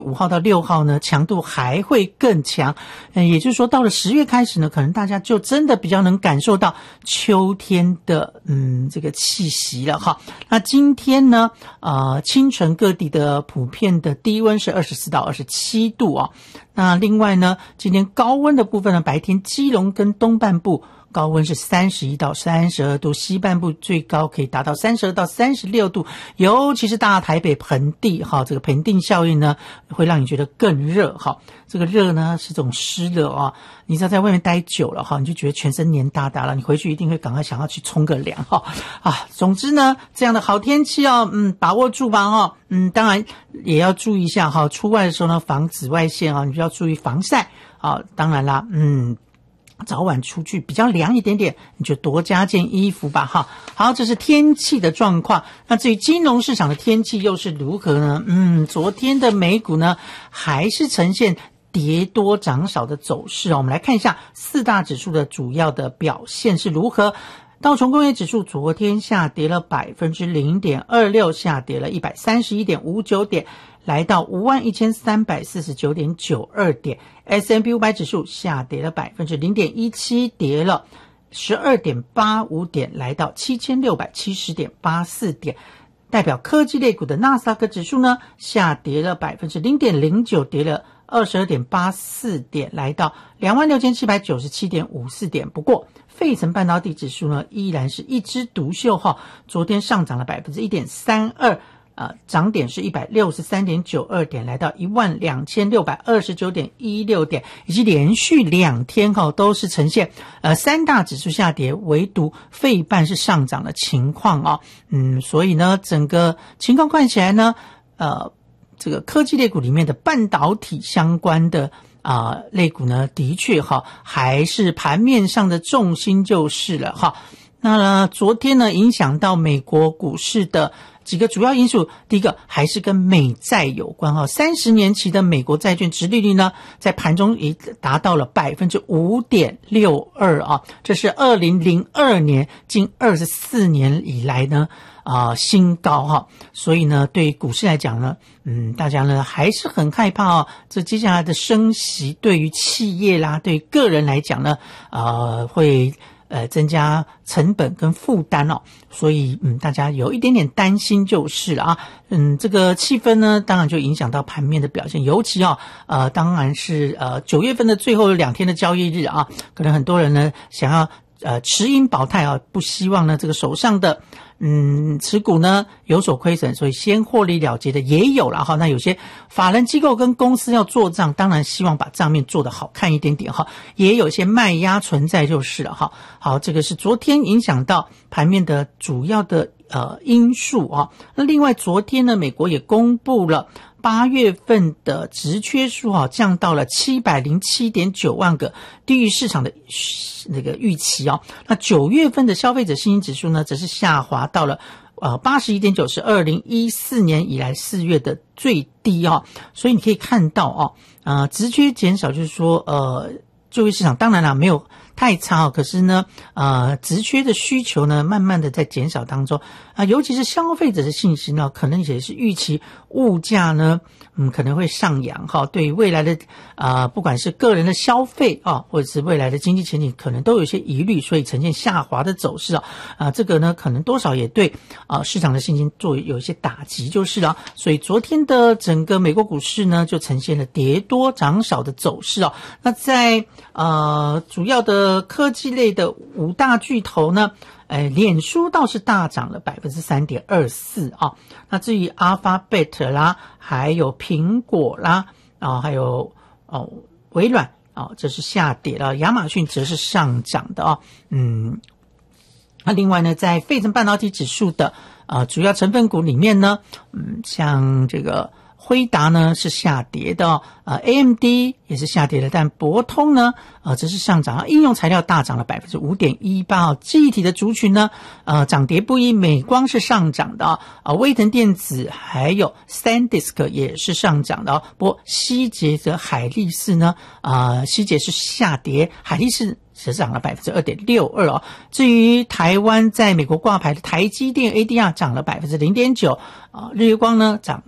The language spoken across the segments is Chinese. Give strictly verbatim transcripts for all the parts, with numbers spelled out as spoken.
五号到六号呢，强度还会更强。嗯，也就是说，到了十月开始呢，可能大家就真的比较能感受到秋天的嗯这个气息了哈。那今天呢，呃，清晨各地的普遍的低温是二十四到二十七度啊。那另外呢，今天高温的部分呢，白天基隆跟东半部高温是三十一到三十二度，西半部最高可以达到三十二到三十六度，尤其是大台北盆地哈，这个盆地效应呢，会让你觉得更热哈。这个热呢是种湿热啊，你只要在外面待久了哈，你就觉得全身黏哒哒了，你回去一定会赶快想要去冲个凉哈啊。总之呢，这样的好天气哦，嗯，把握住吧哈。嗯，当然也要注意一下哈，出外的时候呢，防紫外线啊，你就要注意防晒啊。当然啦，嗯。早晚出去比较凉一点点，你就多加件衣服吧哈。好，这是天气的状况。那至于金融市场的天气又是如何呢？嗯，昨天的美股呢还是呈现跌多涨少的走势哦。我们来看一下四大指数的主要的表现是如何。道琼工业指数昨天下跌了 百分之零点二六， 下跌了 一百三十一点五九点，来到 五万一千三百四十九点九二点。 S and P 五百 指数下跌了 百分之零点一七， 跌了 十二点八五点，来到 七千六百七十点八四点。代表科技类股的纳斯达克指数呢下跌了 百分之零点零九， 跌了 二十二点八四点，来到 两万六千七百九十七点五四点。不过费城半导体指数呢依然是一枝独秀哈，昨天上涨了 百分之一点三二，呃，涨点是 一百六十三点九二点，来到 一万两千六百二十九点一六点，以及连续两天哈都是呈现呃三大指数下跌，唯独费半是上涨的情况啊。嗯，所以呢，整个情况看起来呢，呃，这个科技类股里面的半导体相关的啊、呃、类股呢，的确哈还是盘面上的重心就是了哈。那呢，昨天呢，影响到美国股市的几个主要因素，第一个还是跟美债有关哈。三十年期的美国债券殖利率呢，在盘中也达到了 百分之五点六二 啊，这是二零零二年近二十四年以来呢啊、呃、新高哈。所以呢，对股市来讲呢，嗯，大家呢还是很害怕哦，这接下来的升息对于企业啦，对个人来讲呢，呃，会。呃，增加成本跟负担哦，所以嗯，大家有一点点担心就是了啊。嗯，这个气氛呢，当然就影响到盘面的表现，尤其哦，呃，当然是呃九月份的最后两天的交易日啊，可能很多人呢想要呃持盈保泰啊，不希望呢这个手上的嗯持股呢有所亏损，所以先获利了结的也有了哈。那有些法人机构跟公司要做账，当然希望把账面做得好看一点点哈，也有一些卖压存在就是了哈。好，这个是昨天影响到盘面的主要的呃因素啊。那另外昨天呢，美国也公布了八月份的职缺数啊，降到了 七百零七点九万个，低于市场的那个预期啊。那九月份的消费者信心指数呢，则是下滑到了呃 八十一点九， 是二零一四年以来四月的最低啊。所以你可以看到啊，呃，职缺减少就是说呃，就业市场当然啦没有太差哦，可是呢，呃，职缺的需求呢，慢慢的在减少当中啊、呃，尤其是消费者的信心呢，可能也是预期物价呢，嗯，可能会上扬哈，对于未来的啊、呃，不管是个人的消费啊，或者是未来的经济前景，可能都有一些疑虑，所以呈现下滑的走势啊，啊、呃，这个呢，可能多少也对啊、呃、市场的信心做有一些打击就是了，所以昨天的整个美国股市呢，就呈现了跌多涨少的走势啊。那在呃主要的科技类的五大巨头呢，呃，脸书倒是大涨了 百分之三点二四 啊。那至于 Alphabet 啦，还有苹果啦，啊，还有哦微软啊，这是下跌了，亚马逊则是上涨的啊。嗯，那另外呢，在费城半导体指数的啊主要成分股里面呢，嗯，像这个辉达呢是下跌的哦，呃 A M D 也是下跌的，但博通呢呃则是上涨，应用材料大涨了 百分之五点一八 哦，记忆体的族群呢呃涨跌不一，美光是上涨的啊、哦，威腾电子还有 SanDisk 也是上涨的哦，不过希捷和海力士呢啊、呃、希捷是下跌，海力士是涨了 百分之二点六二 哦。至于台湾在美国挂牌的台积电 A D R 涨了 百分之零点九 啊，日月光呢涨了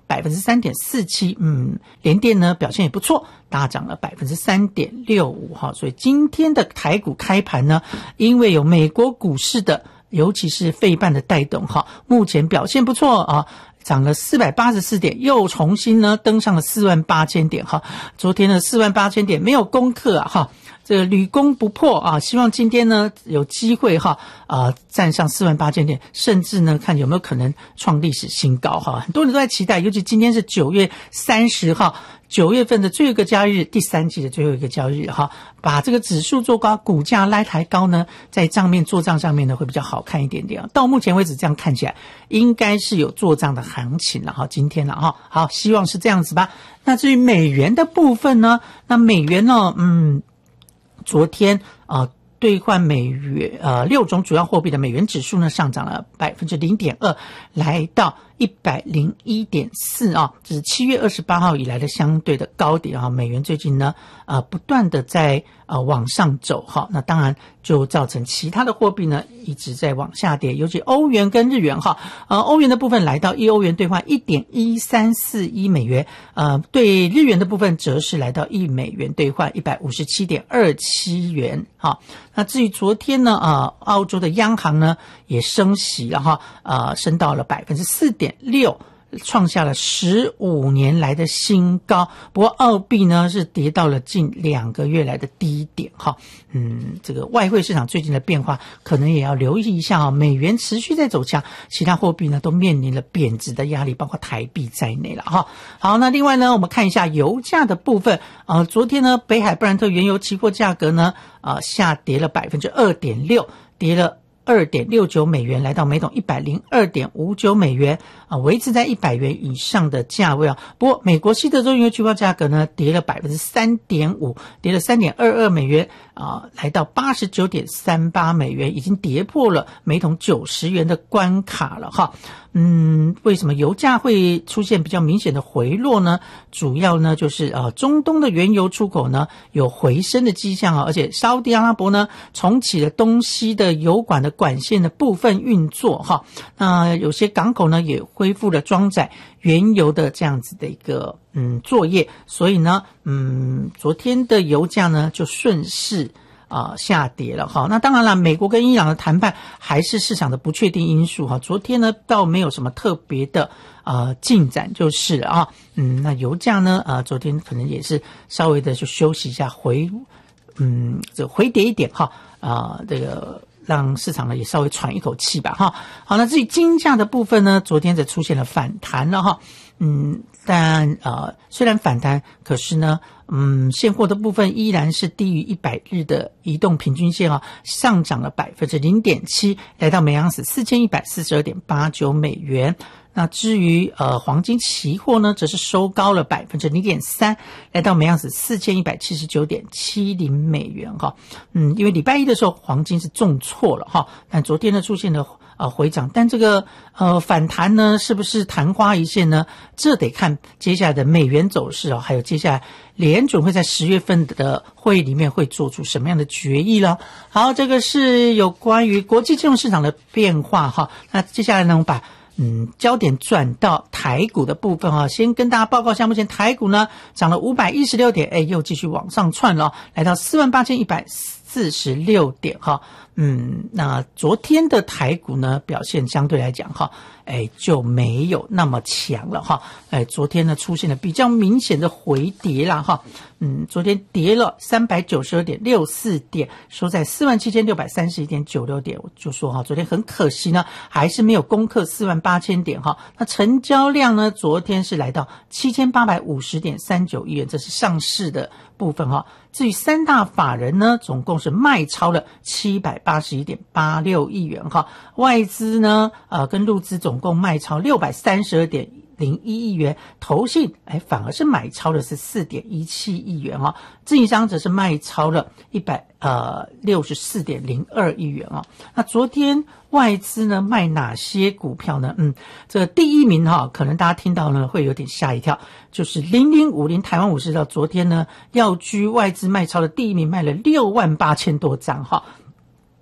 百分之三点四七，嗯，联电呢表现也不错，大涨了百分之三点六五哈。所以今天的台股开盘呢，因为有美国股市的，尤其是费半的带动哈，目前表现不错啊。涨了四百八十四点，又重新呢登上了四万八千点哈。昨天的四万八千点没有攻克啊哈，这个屡攻不破啊。希望今天呢有机会哈啊站上四万八千点，甚至呢看有没有可能创历史新高哈。很多人都在期待，尤其今天是九月三十号。九月份的最后一个交易日，第三季的最后一个交易日哈，把这个指数做高，股价拉抬高呢，在账面做账上面呢会比较好看一点点。到目前为止这样看起来，应该是有做账的行情了哈，今天了哈，好，希望是这样子吧。那至于美元的部分呢，那美元呢，嗯，昨天啊。呃兑换美元呃六种主要货币的美元指数呢上涨了百分之零点二，来到一百零一点四啊，这是七月二十八号以来的相对的高点啊。美元最近呢呃不断的在呃往上走哈，那当然就造成其他的货币呢一直在往下跌，尤其欧元跟日元哈，呃欧元的部分来到一欧元兑换 一点一三四一美元，呃对日元的部分则是来到一美元兑换 一百五十七点二七元哈。那至于昨天呢，呃，澳洲的央行呢也升息了哈，呃，升到了百分之四点六，创下了十五年来的新高。不过澳币呢是跌到了近两个月来的低点哈。嗯，这个外汇市场最近的变化可能也要留意一下哈。美元持续在走强，其他货币呢都面临了贬值的压力，包括台币在内了哈。好，那另外呢，我们看一下油价的部分。呃，昨天呢，北海布兰特原油期货价格呢，呃，下跌了百分之二点六，跌了二点六九美元，来到每桶一百零二点五九美元啊，维持在一百元以上的价位啊。不过，美国西德州原油期货价格呢，跌了百分之三点五，跌了三点二二美元啊，来到八十九点三八美元，已经跌破了每桶九十元的关卡了哈。嗯，为什么油价会出现比较明显的回落呢？主要呢就是呃中东的原油出口呢有回升的迹象啊，而且沙特阿拉伯呢重启了东西的油管的管线的部分运作哈。那有些港口呢也恢复了装载原油的这样子的一个嗯作业，所以呢嗯昨天的油价呢就顺势啊、呃，下跌了哈。那当然了，美国跟伊朗的谈判还是市场的不确定因素哈。昨天呢，倒没有什么特别的呃进展，就是了啊。嗯，那油价呢，呃，昨天可能也是稍微的就休息一下，回嗯这回跌一点哈啊、呃，这个让市场呢也稍微喘一口气吧哈。好，那至于金价的部分呢，昨天则出现了反弹了哈。嗯，但呃虽然反弹，可是呢。嗯，现货的部分依然是低于一百日的移动平均线啊，上涨了百分之零点七，来到每盎司四千一百四十二点八九美元。那至于呃黄金期货呢，则是收高了百分之零点三，来到每盎司四千一百七十九点七零美元哈。嗯，因为礼拜一的时候黄金是重挫了哈，但昨天呢出现了。呃，回涨，但这个呃反弹呢，是不是昙花一现呢？这得看接下来的美元走势哦，还有接下来联准会在十月份的会议里面会做出什么样的决议了。好，这个是有关于国际金融市场的变化哈。那接下来呢，我们把嗯焦点转到台股的部分哈。先跟大家报告一下，目前台股呢涨了五百一十六点，哎，又继续往上窜了，来到四万八千一百四十六点哈。嗯，那昨天的台股呢表现相对来讲哈，哎就没有那么强了哈。哎，昨天呢出现了比较明显的回跌啦哈。嗯，昨天跌了三百九十二点六四点，收在四万七千六百三十一点九六点。我就说哈，昨天很可惜呢，还是没有攻克四万八千点哈。那成交量呢，昨天是来到七千八百五十点三九亿元，这是上市的部分哈。至于三大法人呢，总共是卖超了七百八十一点八六亿元哈，外资呢，呃，跟入资总共卖超六百三十二点零一亿元，投信哎反而是买超的是四点一七亿元哈，自营商则是卖超了一百呃六十四点零二亿元啊。那昨天外资呢卖哪些股票呢？嗯，这个第一名哈，可能大家听到呢会有点吓一跳，就是零零五零台湾五十到昨天呢要居外资卖超的第一名，卖了六万八千多张哈。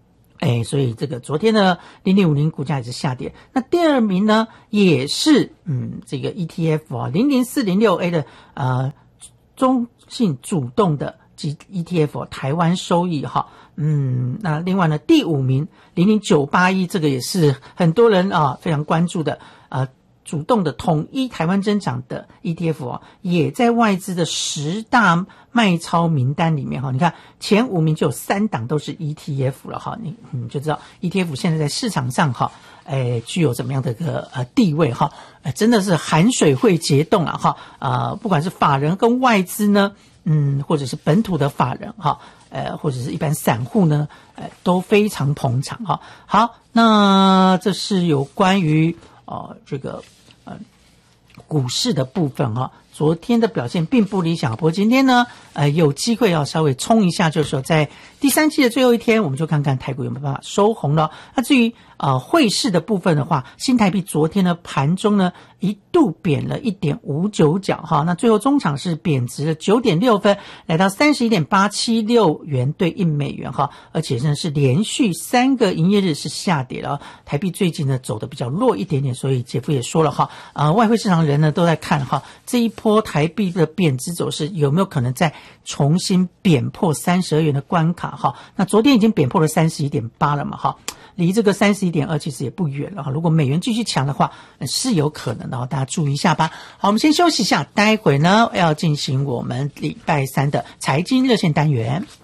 哎，所以这个昨天呢零零五零股价也是下跌。那第二名呢也是嗯这个 E T F 啊零零四零六 A 的呃中性主动的及 E T F 台湾收益哈。嗯，那另外呢第五名零零九八一这个也是很多人啊非常关注的呃主动的统一台湾增长的 E T F 啊，也在外资的十大卖超名单里面哈。你看前五名就有三档都是 E T F 了哈，你你就知道 E T F 现在在市场上哈，哎具有怎么样的一个呃地位哈，哎真的是寒水会结冻啊哈，呃不管是法人跟外资呢，嗯或者是本土的法人哈，呃或者是一般散户呢，呃都非常捧场哈。好，那这是有关于呃这个。呃，股市的部分哈，昨天的表现并不理想，不过今天呢，呃，有机会要稍微冲一下，就是说在第三季的最后一天，我们就看看台股有没有办法收红了。那至于呃汇市的部分的话，新台币昨天呢盘中呢一度贬了 一点五九 角哈，那最后中场是贬值了 九点六分，来到 三十一点八七六元兑一美元哈，而且呢是连续三个营业日是下跌了，台币最近呢走的比较弱一点点，所以姐夫也说了哈，呃外汇市场人呢都在看哈，这一波台币的贬值走势有没有可能再重新贬破三十二元的关卡哈？那昨天已经贬破了 三十一点八 了嘛哈，离这个 三十一点二 其实也不远了哈，如果美元继续强的话是有可能的，大家注意一下吧。好，我们先休息一下，待会呢要进行我们礼拜三的财经热线单元。